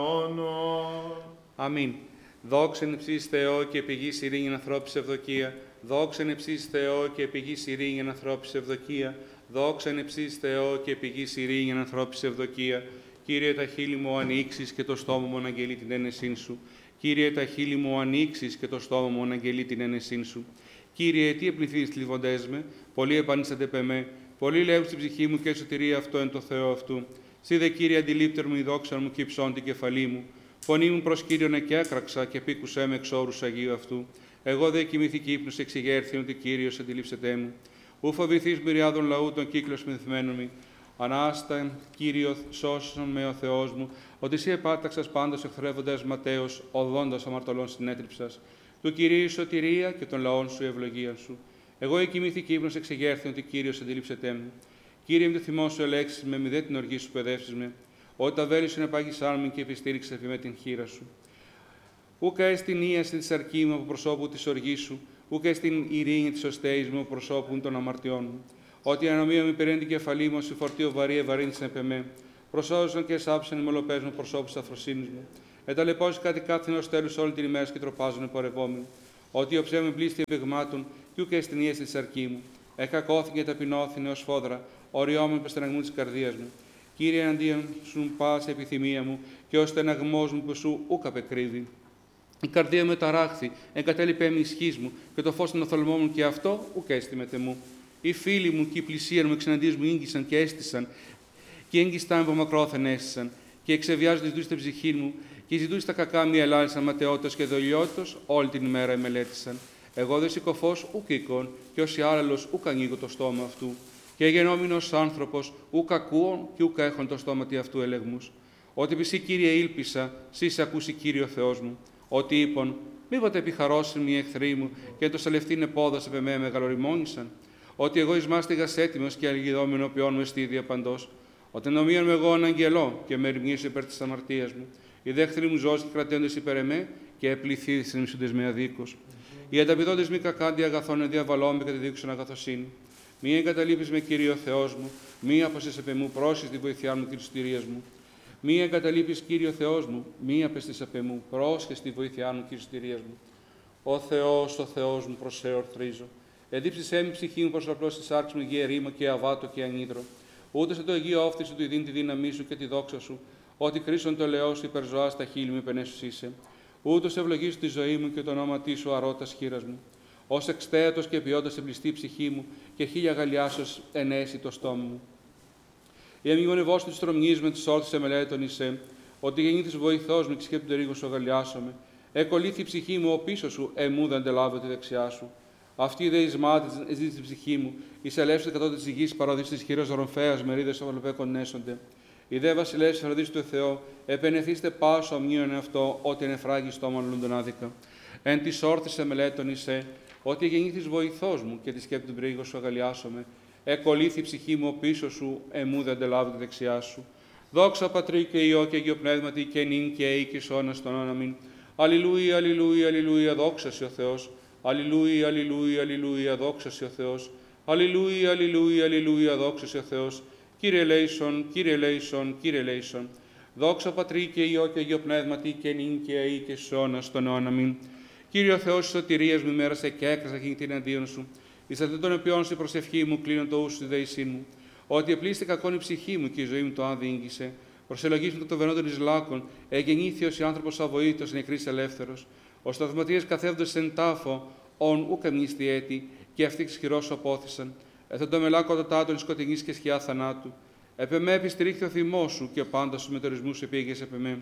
Αμήν. Δόξεν υψίς Θεό και πηγής ειρήνη ανθρώπης ευδοκία. Δόξεν υψίς Θεό και πηγής ειρήνη ανθρώπης ευδοκία. Δόξεν υψίς Θεό και πηγής ειρήνη ανθρώπης ευδοκία. Κύριε, τα χείλη μου ανοίξεις και το στόμα μου αναγγελεί την ένεσήν σου. Κύριε, τα χείλη μου ανοίξεις και το στόμα μου αναγγελεί την ένεσήν σου. Κύριε, τι επληθείς θλιβοντές με, πολλοί επανήσατε πεμέ. Πολλοί λέγουν στην ψυχή μου και σωτηρία αυτό εν το Θεό αυτού. Σύ δε, Κύριε, αντιλήπτερ μου η δόξα μου και υψών την κεφαλή μου. Φωνή μου προς Κύριον εκέκραξα και πήκουσέ με εξ όρους Αγίου αυτού. Εγώ δε κοιμήθηκη ύπνος εξηγέρθη ότι Κύριος αντιλήψετέ μου. Ου φοβηθείς μυριάδων λαού των κύκλων μυθμένων μη. Ανάστα, Κύριο, σώσον με ο Θεός μου, ότι εσύ επάταξας πάντας εχθρεύοντας ματέως, οδόντας αμαρτωλών συνέτριψας. Του Κυρίου σωτηρία και των λαών σου ευλογία σου. Εγώ εκοιμήθηκη ύπνος εξηγέρθη ότι Κύριος αντιλήψετέ μου. Κύριε, με το θυμό σου ελέξεις με, μη δε την οργή σου παιδεύσεις με. Ότι τα βέλη σου ενεπάγησάν με και επιστήριξε με την χείρα σου. Ούκα εστιν ίαση τη αρκή μου από προσώπου τη οργή σου, ούκα εστιν ειρήνη τη οστέη μου από προσώπου των αμαρτιών μου. Ότι η ανομία μου περαίνει την κεφαλή μου, σου φορτίο βαρύ ευαρύνησαν επεμέ. Προσώζαν και εσάψαν οι μολοπές μου προσώπου τη αφροσύνη μου. Εταλαιπώσει κάτι κάθε ω τέλου όλη την ημέρα και τροπάζουν πορευόμενοι. Ότι ο ψέμου πλήστη επιγμάτων, κι ούκα εστιν ίαση τη αρκή μου. Εκακώθηκε και ταπεινώθηνε ω φόδρα, οριόμουν πεστεναγμού τη καρδία μου. Κύριε, εναντίον σου πάσα επιθυμία μου και ο στεναγμός μου που σου ούκ απεκρύβει. Η καρδία μου ταράχθη, εγκατέλειπε με ισχύς μου και το φως των οθαλμών μου και αυτό ούκ έστιμεται μου. Οι φίλοι μου και οι πλησίαν μου εξεναντίας μου ήγγισαν και έστησαν και έγκιστάν από μακρόθεν έστησαν και εξεβιάζονται ζητούς στην ψυχή μου και ζητούς τα κακά μη ελάλησαν ματαιότητας και δολιότητας όλη την ημέρα μελέτησαν. Εγώ δε σηκωφός ούκ οίκον και όσοι άλλος ούκ ανοίγω το στόμα αυτού. Και γενόμενος άνθρωπος, ούκ ακούων και ούκ έχων το στόματι αυτού ελεγμούς. Ότι επί σύ, Κύριε, ήλπισα, σύ σε ακούσει, Κύριο Θεός μου. Ότι είπων, μήποτε επιχαρώσουν οι εχθροί μου και το σαλευτήν επόδας επ' εμέ μεγαλοριμόνησαν. Ότι εγώ εις μάστιγας έτοιμος και αλγιδόμενο ποιόν μου εστίδια παντός. Ότι νομίαν με εγώ αγγελό και με ρημνήσω υπέρ της αμαρτίας μου. Οι δέχθροι μου ζώες και κρατέντες υπέρ εμέ και επληθείς ενημισούντες με αδίκους. Οι ανταπηδόντες μη κακάντι αγαθών ενδιαβαλώμαι και τη δείξουν αγαθοσύνη. Μη εγκαταλείπεις με, Κύριο Θεός μου, μη αποσύς επ' εμού, πρόσεις τη βοηθειά μου και της στηρίας μου. Μη εγκαταλείπεις, Κύριο Θεός μου, μη απεστείς επ' εμού, πρόσχες τη βοηθειά μου και της στηρίας μου. Ο Θεός μου, προς σε ορθρίζω. Εδίψησέ μη ψυχή μου προς απλώς της άρξης μου γη ερήμο και αβάτο και ανίδρο. Ούτε σε το Αγίο όφθη σου του ειδήν τη δύναμή σου και τη δόξα σου, ότι κρίσον το λαιό σου υπερζωά στα χείλη μου επενέσους είσαι. Ούτως ευλογήσω τη ζωή μου και το όνομα σου αρώτας χείρας μου. Ως εξθέατος και ποιόντας εμπλιστή η ψυχή μου και χίλια γαλιάσεως ενέσει το στόμα μου. Η αμυγονευός της τρομνής με τις όρθες εμελέτων είσαι, ότι γεννήθης βοηθός μου και σκέπτον τερίγων σου αγαλιάσομαι. Εκολύθη η ψυχή μου, ο πίσω σου, εμού δεν αντελάβω τη δεξιά σου. Αυτή δε εις μάτης εζήτησε την ψυχή μου, εις ελεύσετε κατώτε της γης παραδείς της χειρός ρομφέας μερίδες οβαλοπέκων νέσονται. Η δε βασιλεύς φροντίς του Θεό, επενεθείστε πάσο αμνίον αυτό, ότι ενεφράγει στόμα λούντον άδικα. Εν της όρθης εμελέτων είσαι, ότι γεννήθης βοηθός μου και τη σκέπτη του πρίγω σου αγαλιάσομαι. Εκολύθη η ψυχή μου, ο πίσω σου, εμού δεν αντελάβω τη δεξιά σου. Δόξα Πατρί και Υιό και Αγίο Πνεύματι και νυν και αεί και σώνας τον όναμιν. Αλληλούια, αλληλούια, αλληλούια, δόξα σοι ο Θεός. Αλληλούια, αλληλούια, αλληλούια, δόξα σοι ο Θεός. Αλληλούια, αλληλούια, αλληλούια, δόξα σοι ο Θεός. Κύριε ελέησον, Κύριε ελέησον, Κύριε ελέησον. Δόξα Πατρί και Υιό και Αγίο Πνεύματι και νυν και αεί και σώνας τον όναμιν. Κύριε ο Θεός της σωτηρίας μου, ημέρασε και έκρασα και την αντίον σου. Εις αυτήν των οποίων σε προσευχή μου κλείνω το ούσου στη δεησή μου. Ότι επλήστη κακόν η ψυχή μου και η ζωή μου το άδειγγισε. Προσελογίσουν το βενό των Ισλάκων, εγεννήθιος η άνθρωπος αβοήτως νεκρής ελεύθερος. Ο σταθματίες καθεύδος εν τάφο, ον ουκ αμνίστη έτη, και αυτοί εξχυρός απόθησαν. Εθεν το μελάκο το τάτων σκοτεινής και σκιά θανάτου. Επεμέ επιστηρίχθη ο θυμός σου και ο πάντα σου μετορισμούς επήγες επεμέ.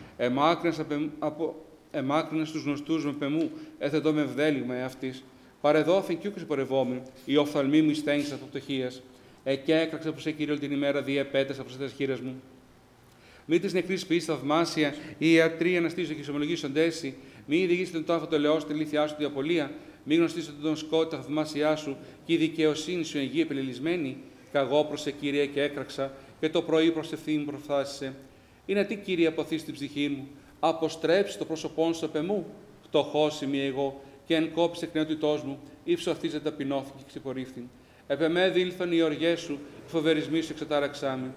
Εμάκρυνε στους γνωστούς με πεμού, έθετο με ευδέλιγμα εαυτής. Παρεδόθην κι ούκ πορευόμην, η οφθαλμή μου ειστέγγισε από πτωχίας. Και έκραξε που σε Κύριο την ημέρα διεπέτες από τις χείρες μου. Μη τη νεκρή ποιή θαυμάσια, οι ιατροί αναστήσω και ισομολογήσον τέση. Μη διηγήσετε τον τάφο το λαιό στη λύθιά σου διαπολία. Μη γνωστήσετε τον σκότη τα θαυμάσια σου και η δικαιοσύνη σου εν γη επιλελισμένη. Καγώ προς σε Κύριε και έκραξα και το πρωί προς ευθύνη προφθάσισε. Είναι τι Κύριε αποθεί στην ψυχή μου. Αποστρέψει το πρόσωπόν σου επ' εμού. Φτωχός είμαι εγώ και εν κόψει εκ νεότητός μου. Ήψο αυτή δεν ταπεινώθηκε και ξεπορύφθην. Επ' εμέ δήλθον οι οργές σου, οι φοβερισμοί σου εξετάραξά με.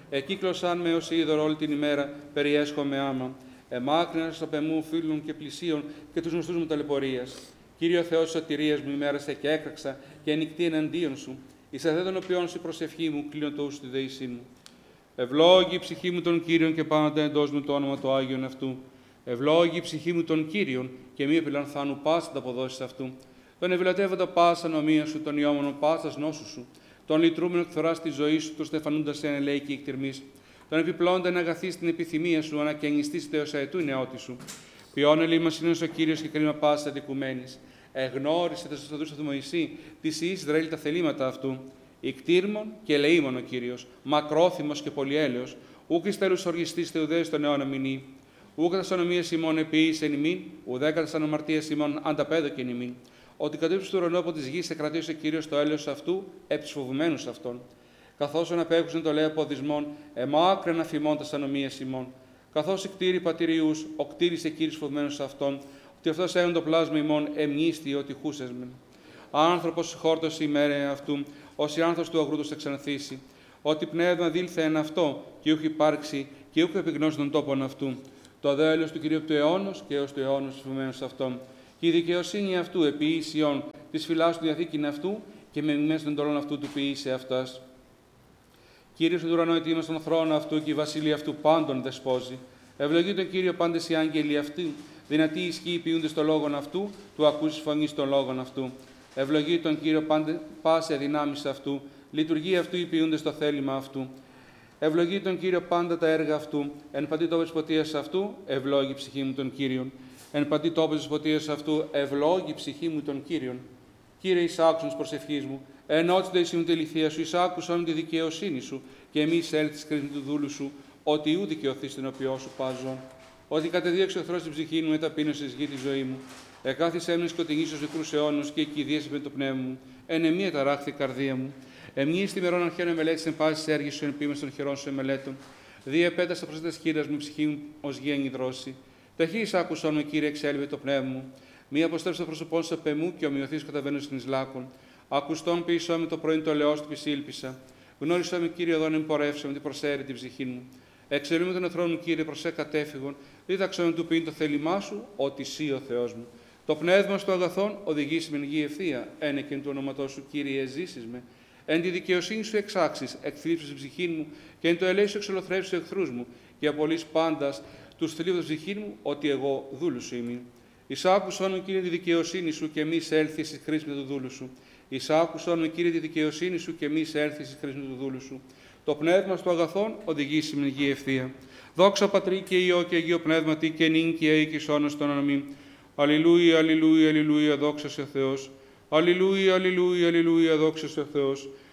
εκύκλωσαν με ως είδωρο όλη την ημέρα, περιέσχομαι άμα. Εμάκρυνας απ' εμού φίλων και πλησίων και τους γνωστούς μου ταλαιπωρίας. Κύριε Θεός της σωτηρίας μου, ημέρασε και έκραξα και νυχτή εναντίον σου. Εις δε των οποίων σου προσευχή μου, κλείνω το ους στη δεήσή μου. Ευλόγη η ψυχή μου των Κύριων και πάντα εντός μου το όνομα του Άγιον αυτού. Ευλόγη η ψυχή μου των Κύριων και μη επιλανθάνου πάσα τα αποδόσεις αυτού. Τον ευλατεύοντα πάσα νομία σου, τον ιόμονο πάσα νόσου σου. Τον λυτρούμενο εκθορά τη ζωή σου, τον στεφανούντα σε ανελέη εκτιρμή. Τον επιπλώντα να αγαθεί στην επιθυμία σου, ανακαινιστή θεω αετού νεότη σου. Ποιόν ελίμα είναι ο Κύριο και κρίμα πάσα αντικουμένη. Εγνώρισε τα σταδού του Μωυσή, τη Ισραήλ τα θελήματα αυτού. Ικτήρμον και ελεήμον ο Κύριο, μακρόθυμο και πολυέλεο, ούκ ει τέλου οργιστή θεουδαίε στον αιώνα μηνύ. Ούκ κατά ανομία ημών επίησε εν ημίν, ουδέ κατά ανομαρτία ημών ανταπέδοκε εν ημίν. Ότι κατήψει του ουρανού από τη γη σε κρατήσει ο Κύριο το έλεος αυτού, εψφοβημένου αυτών. Καθώ αναπέχουσαν το λέει αποδισμών, εμάκρεν αφημών τα ανομία ημών. Καθώ εκτήρη πατηριού, ο κτήρισε Κύριος φοβημένου αυτών, ότι αυτό έχουν το πλάσμα ημών εμνίστη ότι χούσεσμεν. Άνθρωπο χόρτος ημέρα αυτού, όσοι άνθρωπο του αγρούτο θα ξαναθήσει. Ότι πνεύμα δήλθε εν αυτό, και ούχ υπάρξει, και ούχ επιγνώσει τον τόπον αυτού. Το δε έλεος του Κυρίου του αιώνο και έω του αιώνο του φοβημένου αυτών. Και η δικαιοσύνη αυτού επί ίσιον τη φυλά του διαθήκην αυτού, και με μιμές των τολών αυτού του ποιήσε αυτά. Κύριος του ουρανού ετοίμας τον θρόνο αυτού και η βασιλεία αυτού πάντων δεσπόζει. Ευλογεί τον Κύριο πάντες οι άγγελοι αυτού, δυνατοί ισχύοι ποιούνται στο λόγον αυτού, του ακούσει φωνή στον λόγον αυτού. Ευλογεί τον Κύριο πάσε δυνάμεις αυτού, λειτουργεί αυτού οι ποιούνται στο θέλημα αυτού. Ευλογεί τον Κύριο πάντα τα έργα αυτού, εν παντή τόπος της ποτείας αυτού, ευλόγει η ψυχή μου τον Κύριον. Εν παντή τόπος της ποτείας αυτού, ευλόγει η ψυχή μου τον Κύριον. Κύριε, εισάκουσον της προσευχής μου, ενώτσιτε εις τη λυθία σου, εισάκουσον τη δικαιοσύνη σου, και εμεί έλθεις κρίση του δούλου σου, ότι ου δικαιωθείς την οποίό σου πάζον. Ότι κατεδίωξε ο εχθρός την ψυχή μου, εταπείνωσε εις γη τη ζωή μου. Εκάθισε έμεινε σκοτεινή στους νεκρούς αιώνους και εκκηδίασε με το πνεύμα μου. Εν εμεί ταράχθη η καρδία μου. Εμεί στη μερών αρχαίων εμελέτης εν πάση έργη σου, εν πίμες των χερών σου εμελέτων. Δι' επέτασα προς τες χείρας μου, ψυχή μου ως γη ενυδρώσει. Ταχύς άκουσον με, Κύριε, εξέλβε το πνεύμα μου. Μη αποστρέψω το πρόσωπό σου απ' εμού και ομοιωθείς καταβαίνω στην Ισλάκων. Ακουστόν ποιησό με το πρωί το λεός του πισήλπισα. Γνώρισα με, Κύριε, εδώ εμπορεύσω με την προσέρη την ψυχή μου. Εξαιρούμε τον εχθρό μου, Κύριε, προσέ κατέφυγον. Δίδαξε με του πει το θέλημά σου, ότι εσύ ο Θεός μου. Το πνεύμα στο αγαθόν οδηγήσει με γη ευθεία. Ένεκεν του όνοματό σου, Κύριε, ζήσεις με. Εν τη δικαιοσύνη σου εξάξεις, εκθλίψεις την ψυχή μου, και εν το ελέη σου εξολοθρεύσεις τους εχθρούς μου, και απολύς πάντας τους θλίβους της ψυχή μου, ότι εγώ δούλου σου είμαι. Εισάκουσον με, Κύριε, τη δικαιοσύνη σου, και μη έλθει στη χρήση του δούλου σου. Εισάκουσον με, Κύριε, τη δικαιοσύνη σου, και μη έλθει στη χρήση του δούλου σου. Το πνεύμα στο αγαθόν οδηγήσει με γη ευθεία. Δόξα Πατρί και Υιό και Αγίο Πνεύματι, και νυν και αεί και σώνος των αναμήν. Αλληλούια, αλληλούια, αλληλούια, δόξα σε ο Θεός. Αλληλούια, αλληλούια, αλληλούια, δόξα σε ο Θεός.